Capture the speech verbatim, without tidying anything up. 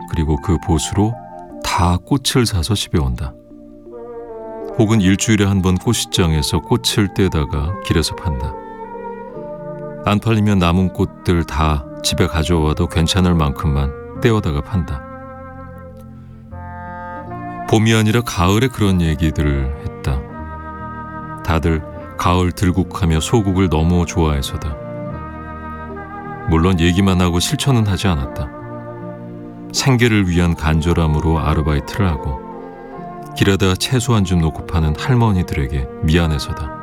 그리고 그 보수로 다 꽃을 사서 집에 온다. 혹은 일주일에 한 번 꽃시장에서 꽃을 떼다가 길에서 판다. 안 팔리면 남은 꽃들 다 집에 가져와도 괜찮을 만큼만 떼어다가 판다. 봄이 아니라 가을에 그런 얘기들을 했다. 다들 가을 들국하며 소국을 너무 좋아해서다. 물론 얘기만 하고 실천은 하지 않았다. 생계를 위한 간절함으로 아르바이트를 하고 길에다 채소 한 줌 놓고 파는 할머니들에게 미안해서다.